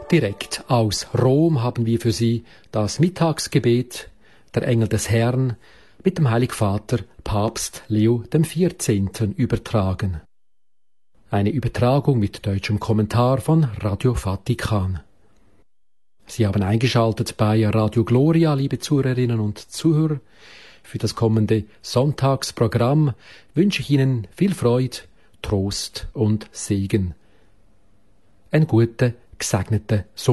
Direkt aus Rom haben wir für Sie das Mittagsgebet der Engel des Herrn mit dem Heiligvater Papst Leo XIV. Übertragen. Eine Übertragung mit deutschem Kommentar von Radio Vatikan. Sie haben eingeschaltet bei Radio Gloria, liebe Zuhörerinnen und Zuhörer. Für das kommende Sonntagsprogramm wünsche ich Ihnen viel Freude, Trost und Segen. Ein guter, gesegneter